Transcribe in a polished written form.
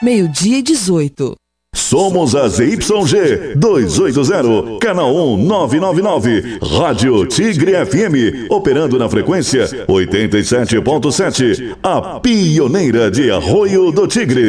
12h18. Somos a ZYG 280, canal 1999, Rádio Tigre FM, operando na frequência 87.7, a pioneira de Arroio do Tigre.